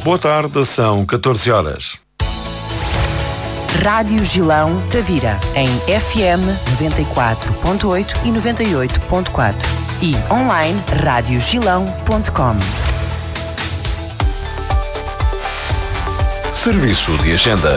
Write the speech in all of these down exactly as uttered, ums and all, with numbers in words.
Boa tarde, são catorze horas. Rádio Gilão Tavira, em F M noventa e quatro ponto oito e noventa e oito ponto quatro e online rádio gilão ponto com. Serviço de agenda.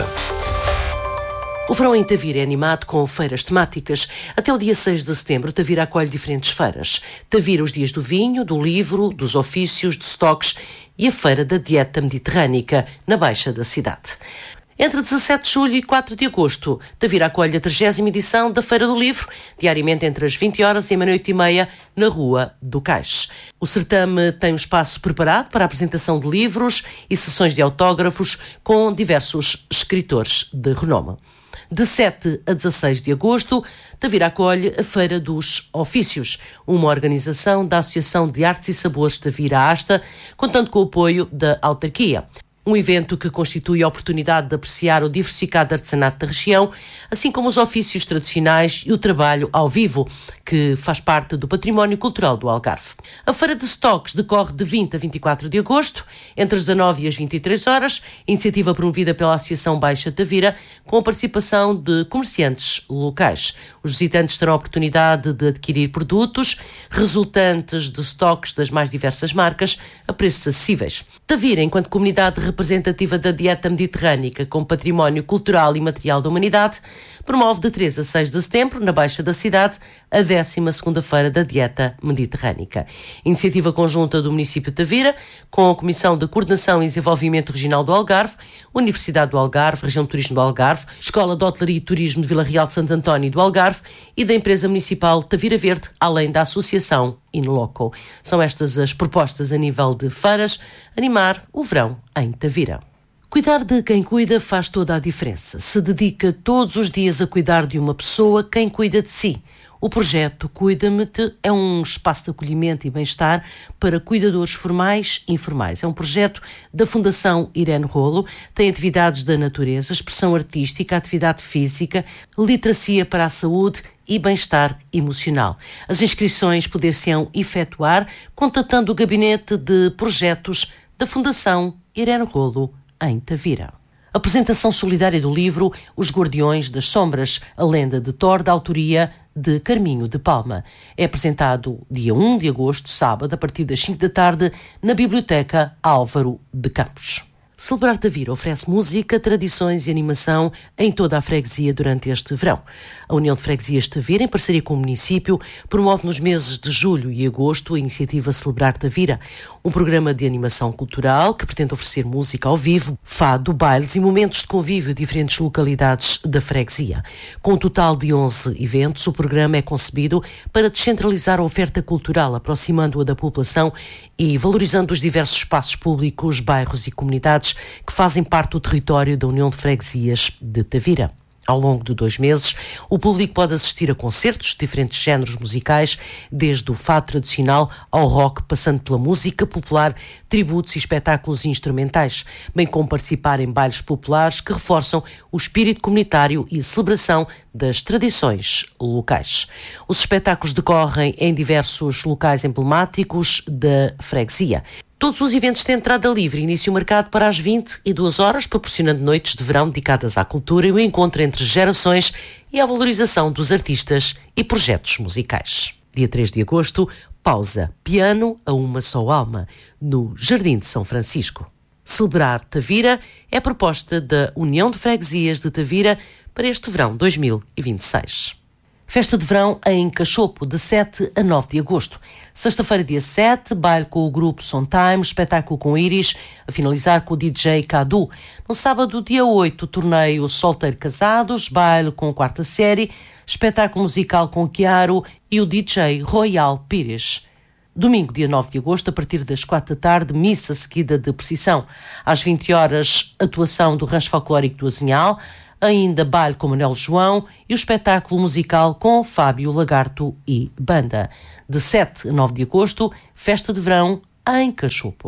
O verão em Tavira é animado com feiras temáticas. Até o dia seis de setembro, Tavira acolhe diferentes feiras. Tavira, os dias do vinho, do livro, dos ofícios, de stocks e a feira da dieta mediterrânica, na Baixa da cidade. Entre dezassete de julho e quatro de agosto, Tavira acolhe a trigésima edição da Feira do Livro, diariamente entre as vinte horas e a meia-noite e meia, na Rua do Cais. O certame tem um espaço preparado para a apresentação de livros e sessões de autógrafos com diversos escritores de renome. De sete a dezasseis de agosto, Tavira acolhe a Feira dos Ofícios, uma organização da Associação de Artes e Sabores Tavira Asta, contando com o apoio da autarquia. Um evento que constitui a oportunidade de apreciar o diversificado artesanato da região, assim como os ofícios tradicionais e o trabalho ao vivo, que faz parte do património cultural do Algarve. A Feira de Stocks decorre de vinte a vinte e quatro de agosto, entre as dezanove e as vinte e três horas, iniciativa promovida pela Associação Baixa Tavira, com a participação de comerciantes locais. Os visitantes terão a oportunidade de adquirir produtos resultantes de stocks das mais diversas marcas a preços acessíveis. Tavira, enquanto comunidade representativa da dieta mediterrânica com património cultural e material da humanidade, promove de três a seis de setembro, na Baixa da cidade, a décima segunda Feira da Dieta Mediterrânica. Iniciativa conjunta do município de Tavira, com a Comissão de Coordenação e Desenvolvimento Regional do Algarve, Universidade do Algarve, Região de Turismo do Algarve, Escola de Hotelaria e Turismo de Vila Real de Santo António do Algarve e da Empresa Municipal Tavira Verde, além da Associação In Loco. São estas as propostas a nível de feiras, animar o verão em Tavira. Cuidar de quem cuida faz toda a diferença. Se dedica todos os dias a cuidar de uma pessoa, quem cuida de si. O projeto Cuida-me-te é um espaço de acolhimento e bem-estar para cuidadores formais e informais. É um projeto da Fundação Irene Rolo, tem atividades da natureza, expressão artística, atividade física, literacia para a saúde e bem-estar emocional. As inscrições poder-se-ão efetuar contatando o gabinete de projetos da Fundação Irene Rolo em Tavira. Apresentação solidária do livro Os Guardiões das Sombras, a lenda de Thor, da autoria de Carminho de Palma. É apresentado dia um de agosto, sábado, a partir das cinco da tarde, na Biblioteca Álvaro de Campos. Celebrar Tavira oferece música, tradições e animação em toda a freguesia durante este verão. A União de Freguesias Tavira, em parceria com o município, promove nos meses de julho e agosto a iniciativa Celebrar Tavira, um programa de animação cultural que pretende oferecer música ao vivo, fado, bailes e momentos de convívio em diferentes localidades da freguesia. Com um total de onze eventos, o programa é concebido para descentralizar a oferta cultural, aproximando-a da população e valorizando os diversos espaços públicos, bairros e comunidades que fazem parte do território da União de Freguesias de Tavira. Ao longo de dois meses, o público pode assistir a concertos de diferentes géneros musicais, desde o fado tradicional ao rock, passando pela música popular, tributos e espetáculos instrumentais, bem como participar em bailes populares que reforçam o espírito comunitário e a celebração das tradições locais. Os espetáculos decorrem em diversos locais emblemáticos da freguesia. Todos os eventos têm entrada livre, início marcado para as vinte e duas horas, proporcionando noites de verão dedicadas à cultura e o encontro entre gerações e à valorização dos artistas e projetos musicais. Dia três de agosto, pausa, piano a uma só alma, no Jardim de São Francisco. Celebrar Tavira é a proposta da União de Freguesias de Tavira para este verão dois mil e vinte e seis. Festa de verão em Cachopo, de sete a nove de agosto. Sexta-feira, dia sete, baile com o grupo Sondheim, espetáculo com Iris, a finalizar com o D J Cadu. No sábado, dia oito, torneio Solteiro Casados, baile com a quarta série, espetáculo musical com Chiaro e o D J Royal Pires. Domingo, dia nove de agosto, a partir das quatro da tarde, missa seguida de procissão. Às vinte horas, atuação do Rancho Folclórico do Azinhal, ainda baile com Manuel João e o espetáculo musical com Fábio Lagarto e banda. De sete a nove de agosto, festa de verão em Cachopo.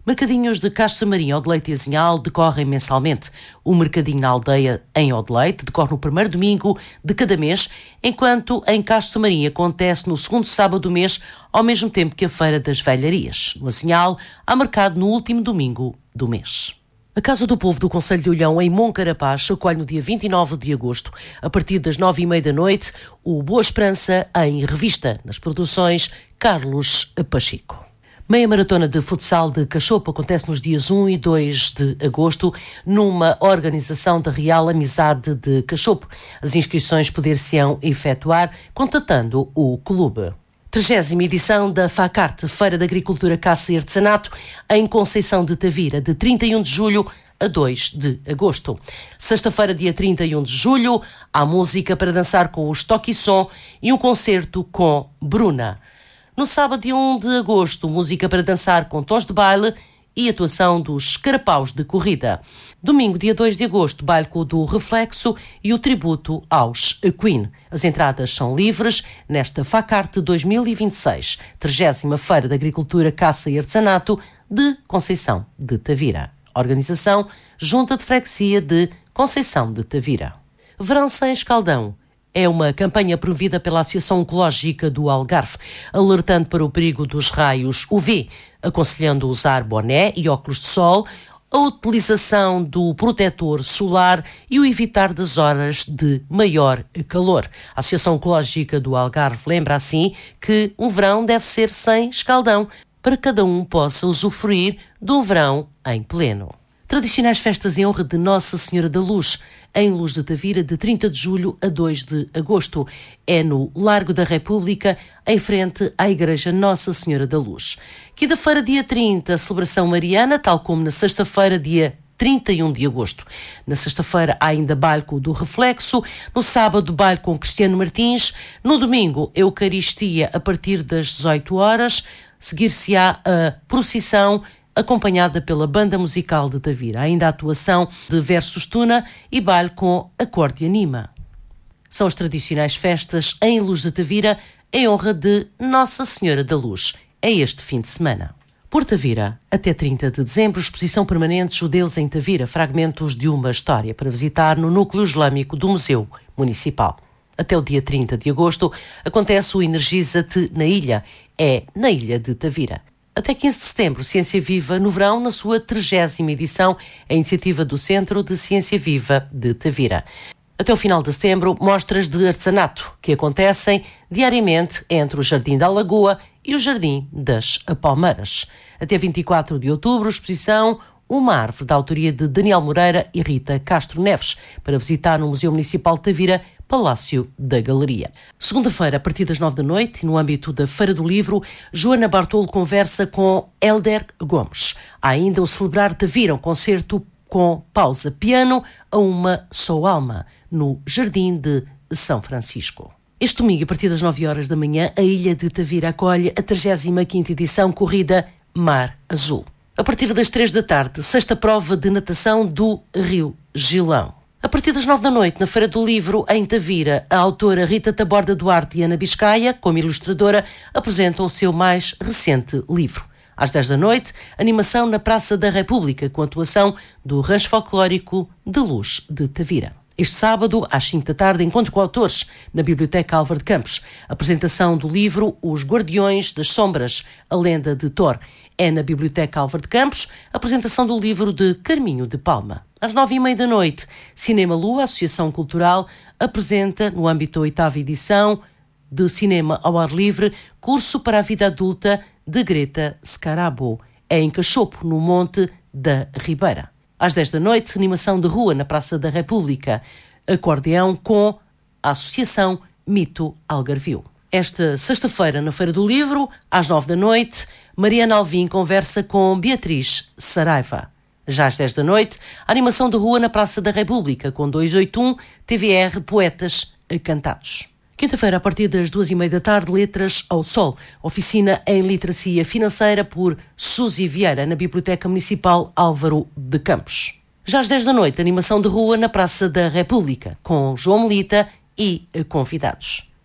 Mercadinhos de Castro Marinho, Odileite e Azinhal decorrem mensalmente. O Mercadinho na Aldeia, em Odileite, decorre no primeiro domingo de cada mês, enquanto em Castro Marinho acontece no segundo sábado do mês, ao mesmo tempo que a Feira das Velharias. No Azinhal, há mercado no último domingo do mês. A Casa do Povo do Concelho de Olhão, em Moncarapaz, acolhe no dia vinte e nove de agosto, a partir das nove e meia da noite, o Boa Esperança em Revista, nas produções Carlos Pacheco. Meia Maratona de Futsal de Cachopo acontece nos dias um e dois de agosto, numa organização da Real Amizade de Cachopo. As inscrições poder-se-ão efetuar contatando o clube. trigésima edição da FACART, Feira de Agricultura, Caça e Artesanato, em Conceição de Tavira, de trinta e um de julho a dois de agosto. Sexta-feira, dia trinta e um de julho, há música para dançar com os Toque e Som e um concerto com Bruna. No sábado, dia um de agosto, música para dançar com tons de baile e atuação dos Carapaus de Corrida. Domingo, dia dois de agosto, baile com o do Reflexo e o tributo aos Queen. As entradas são livres nesta FACART dois mil e vinte e seis, trigésima Feira de Agricultura, Caça e Artesanato de Conceição de Tavira. Organização Junta de Freguesia de Conceição de Tavira. Verão sem escaldão. É uma campanha promovida pela Associação Ecológica do Algarve, alertando para o perigo dos raios U V, aconselhando usar boné e óculos de sol, a utilização do protetor solar e o evitar das horas de maior calor. A Associação Ecológica do Algarve lembra assim que um verão deve ser sem escaldão, para que cada um possa usufruir de um verão em pleno. Tradicionais festas em honra de Nossa Senhora da Luz, em Luz de Tavira, de trinta de julho a dois de agosto. É no Largo da República, em frente à Igreja Nossa Senhora da Luz. Quinta-feira, dia trinta, celebração mariana, tal como na sexta-feira, dia trinta e um de agosto. Na sexta-feira há ainda baile do Reflexo, no sábado baile com Cristiano Martins, no domingo Eucaristia a partir das dezoito horas, seguir-se-á a procissão acompanhada pela Banda Musical de Tavira. Há ainda a atuação de Versus Tuna e baile com Acorde e Anima. São as tradicionais festas em Luz de Tavira em honra de Nossa Senhora da Luz. É este fim de semana. Por Tavira, até trinta de dezembro, exposição permanente Judeus em Tavira, fragmentos de uma história, para visitar no Núcleo Islâmico do Museu Municipal. Até o dia trinta de agosto, acontece o Energiza-te na Ilha. É na Ilha de Tavira. Até quinze de setembro, Ciência Viva no verão, na sua trigésima edição, a iniciativa do Centro de Ciência Viva de Tavira. Até o final de setembro, mostras de artesanato, que acontecem diariamente entre o Jardim da Lagoa e o Jardim das Palmeiras. Até vinte e quatro de outubro, exposição Uma Árvore, da autoria de Daniel Moreira e Rita Castro Neves, para visitar no Museu Municipal de Tavira, Palácio da Galeria. Segunda-feira, a partir das nove da noite, no âmbito da Feira do Livro, Joana Bartolo conversa com Hélder Gomes. Há ainda o Celebrar Tavira, um concerto com pausa piano a uma só alma, no Jardim de São Francisco. Este domingo, a partir das nove horas da manhã, a Ilha de Tavira acolhe a trigésima quinta edição Corrida Mar Azul. A partir das três da tarde, sexta prova de natação do Rio Gilão. A partir das nove da noite, na Feira do Livro, em Tavira, a autora Rita Taborda Duarte e Ana Biscaia, como ilustradora, apresentam o seu mais recente livro. Às dez da noite, animação na Praça da República, com atuação do Rancho Folclórico de Luz de Tavira. Este sábado, às cinco da tarde, encontro com autores na Biblioteca Álvaro de Campos. Apresentação do livro Os Guardiões das Sombras, a Lenda de Thor. É na Biblioteca Álvaro de Campos, apresentação do livro de Carminho de Palma. Às nove e meia da noite, Cinema Lua, Associação Cultural, apresenta, no âmbito da oitava edição de Cinema ao Ar Livre, Curso para a Vida Adulta de Greta Scarabo. É em Cachopo, no Monte da Ribeira. Às dez da noite, animação de rua na Praça da República. Acordeão com a Associação Mito Algarvio. Esta sexta-feira, na Feira do Livro, às nove da noite, Mariana Alvim conversa com Beatriz Saraiva. Já às dez da noite, animação de rua na Praça da República, com duzentos e oitenta e um T V R Poetas Cantados. Quinta-feira, a partir das duas e meia da tarde, Letras ao Sol. Oficina em Literacia Financeira por Suzy Vieira, na Biblioteca Municipal Álvaro de Campos. Já às dez da noite, animação de rua na Praça da República, com João Melita e convidados.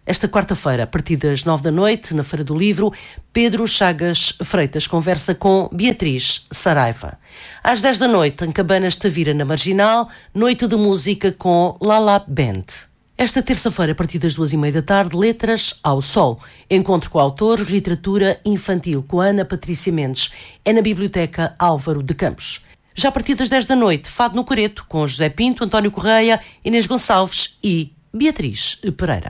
Esta quarta-feira, a partir das nove da noite, na Feira do Livro, Pedro Chagas Freitas conversa com Beatriz Saraiva. Às dez da noite, em Cabanas de Tavira, na Marginal, noite de música com Lala Band. Esta terça-feira, a partir das duas e meia da tarde, Letras ao Sol. Encontro com autores, literatura infantil, com Ana Patrícia Mendes. É na Biblioteca Álvaro de Campos. Já a partir das dez da noite, Fado no Coreto, com José Pinto, António Correia, Inês Gonçalves e Beatriz Pereira.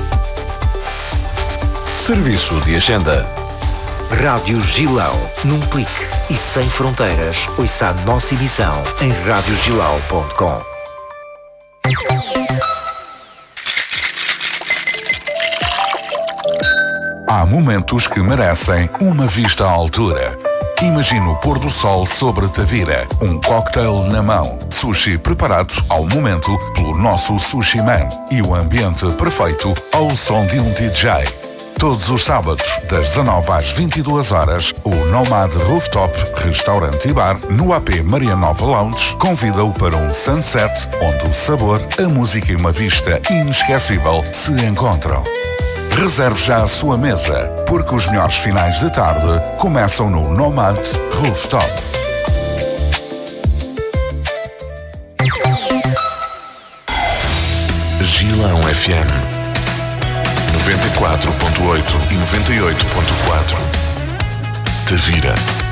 Serviço de agenda. Rádio Gilão, num clique e sem fronteiras. Ouça a nossa emissão em rádio gilão ponto com. Há momentos que merecem uma vista à altura. Imagine o pôr do sol sobre Tavira, um cocktail na mão, sushi preparado ao momento pelo nosso Sushi Man e o ambiente perfeito ao som de um D J. Todos os sábados, das dezanove às vinte e duas horas, o Nomad Rooftop Restaurante e Bar, no A P Maria Nova Lounge, convida-o para um sunset onde o sabor, a música e uma vista inesquecível se encontram. Reserve já a sua mesa, porque os melhores finais de tarde começam no Nomad Rooftop. Gilão F M noventa e quatro ponto oito e noventa e oito ponto quatro. Tavira.